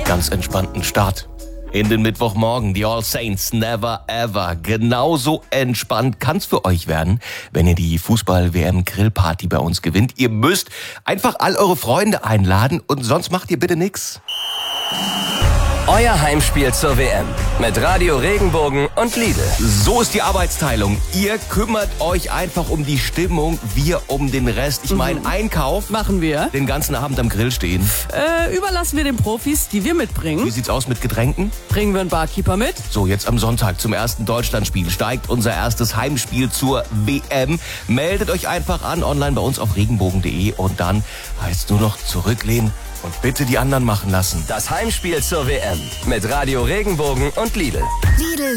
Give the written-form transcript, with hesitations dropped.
ganz entspannten Start in den Mittwochmorgen. Die All Saints Never Ever. Genauso entspannt kann's für euch werden, wenn ihr die Fußball-WM-Grillparty bei uns gewinnt. Ihr müsst einfach all eure Freunde einladen und sonst macht ihr bitte nix. Euer Heimspiel zur WM mit Radio Regenbogen und Lidl. So ist die Arbeitsteilung. Ihr kümmert euch einfach um die Stimmung, wir um den Rest. Ich meine, Einkauf Machen wir. den ganzen Abend am Grill stehen. Überlassen wir den Profis, die wir Wie mitbringen. sieht's aus mit Getränken? Bringen wir einen Barkeeper mit. So, jetzt am Sonntag zum ersten Deutschlandspiel steigt unser erstes Heimspiel zur WM. Meldet euch einfach an, online bei uns auf regenbogen.de und dann heißt nur noch zurücklehnen und bitte die anderen machen lassen. Das Heimspiel zur WM mit Radio Regenbogen und Lidl. Lidl